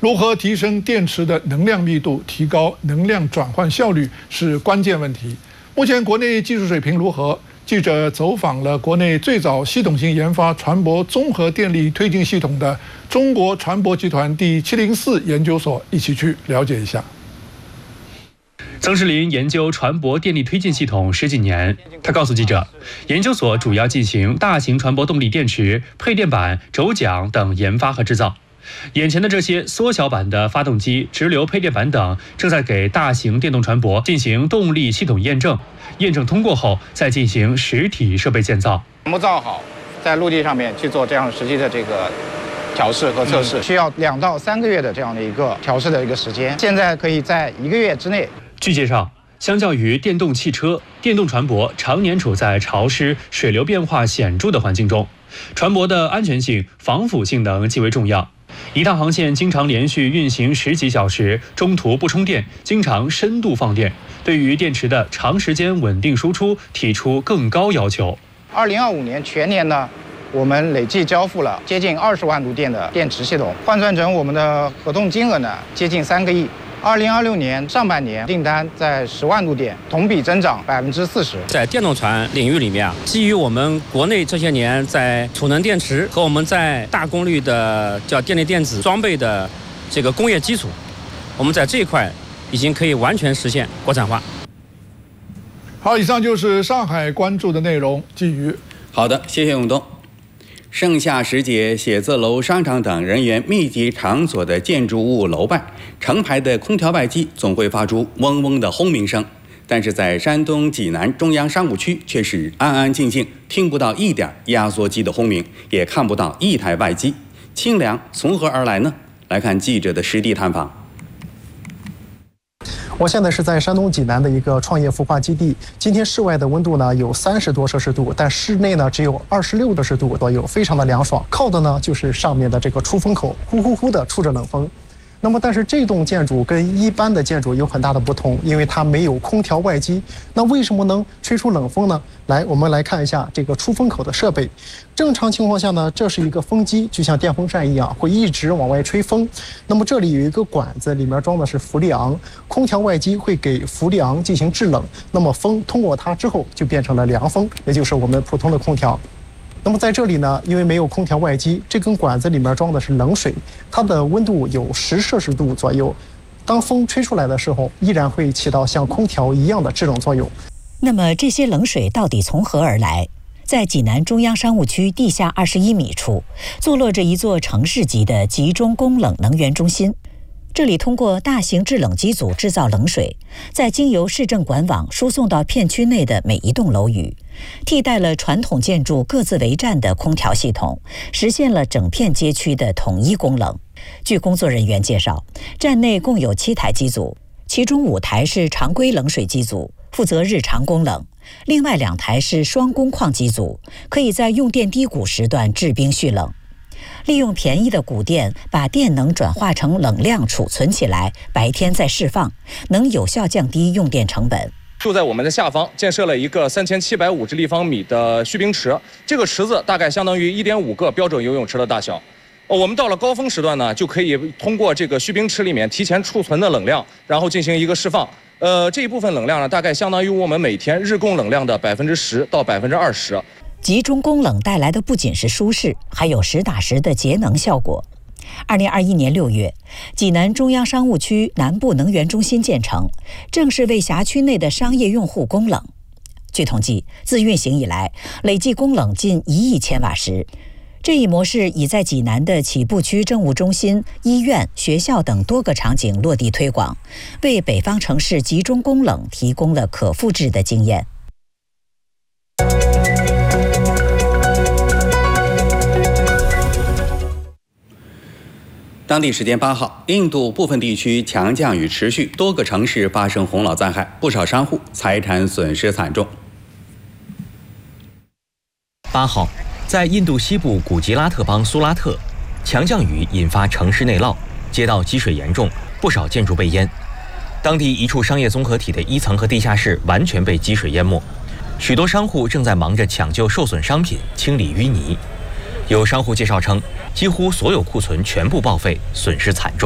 如何提升电池的能量密度，提高能量转换效率是关键问题。目前国内技术水平如何？记者走访了国内最早系统性研发船舶综合电力推进系统的中国船舶集团第704研究所，一起去了解一下。 曾世林研究船舶电力推进系统10几年，他告诉记者，研究所主要进行大型船舶动力电池、配电板、轴桨等研发和制造。眼前的这些缩小版的发动机、直流配电板等，正在给大型电动船舶进行动力系统验证，验证通过后再进行实体设备建造。 全部造好，在陆地上面去做这样实际的这个调试和测试，需要2到3个月的这样的一个调试的一个时间。现在可以在1个月之内。 据介绍，相较于电动汽车，电动船舶常年处在潮湿、水流变化显著的环境中，船舶的安全性、防腐性能极为重要。一趟航线经常连续运行10几小时，中途不充电，经常深度放电，对于电池的长时间稳定输出提出更高要求。 2025年全年呢，我们累计交付了接近20万度电的电池系统，换算成我们的合同金额呢，接近3个亿。2026年上半年订单在10万度电，同比增长40%。 在电动船领域里面基于我们国内这些年在储能电池和我们在大功率的叫电力电子装备的这个工业基础，我们在这一块已经可以完全实现国产化。 好，以上就是上海关注的内容。鲫鱼， 好的，谢谢永东。盛夏时节，写字楼、商场等人员密集场所的建筑物楼外，成排的空调外机总会发出嗡嗡的轰鸣声。但是在山东济南中央商务区却是安安静静，听不到一点压缩机的轰鸣，也看不到一台外机。清凉从何而来呢？来看记者的实地探访。 我现在是在山东济南的一个创业孵化基地。今天室外的温度呢有30多摄氏度，但室内呢只有26摄氏度左右，非常的凉爽。靠的呢就是上面的这个出风口，呼呼呼的出着冷风。那么，但是这栋建筑跟一般的建筑有很大的不同，因为它没有空调外机。那为什么能吹出冷风呢？来，我们来看一下这个出风口的设备。正常情况下呢，这是一个风机，就像电风扇一样，会一直往外吹风。那么这里有一个管子，里面装的是氟利昂，空调外机会给氟利昂进行制冷，那么风通过它之后就变成了凉风，也就是我们普通的空调。那么在这里呢，因为没有空调外机，这根管子里面装的是冷水，它的温度有10摄氏度左右。当风吹出来的时候，依然会起到像空调一样的制冷作用。 那么这些冷水到底从何而来？在济南中央商务区地下21米处，坐落着一座城市级的集中供冷能源中心。这里通过大型制冷机组制造冷水，再经由市政管网输送到片区内的每一栋楼宇，替代了传统建筑各自为战的空调系统，实现了整片街区的统一供冷。据工作人员介绍，站内共有7台机组，其中5台是常规冷水机组，负责日常供冷；另外2台是双工矿机组，可以在用电低谷时段制冰蓄冷。利用便宜的谷电，把电能转化成冷量储存起来，白天再释放，能有效降低用电成本。 就在我们的下方建设了一个3750立方米的蓄冰池，这个池子大概相当于1.5个标准游泳池的大小。我们到了高峰时段呢，就可以通过这个蓄冰池里面提前储存的冷量，然后进行一个释放。这一部分冷量呢，大概相当于我们每天日供冷量的10%到20%。 集中供冷带来的不仅是舒适，还有实打实的节能效果。2021年6月，济南中央商务区南部能源中心建成，正式为辖区内的商业用户供冷。据统计，自运行以来，累计供冷近1亿千瓦时。这一模式已在济南的起步区政务中心、医院、学校等多个场景落地推广，为北方城市集中供冷提供了可复制的经验。 当地时间8号，印度部分地区强降雨持续，多个城市发生洪涝灾害，不少商户财产损失惨重。 8号，在印度西部古吉拉特邦苏拉特，强降雨引发城市内涝，街道积水严重，不少建筑被淹。当地一处商业综合体的1层和地下室完全被积水淹没，许多商户正在忙着抢救受损商品、清理淤泥。有商户介绍称，几乎所有库存全部报废，损失惨重。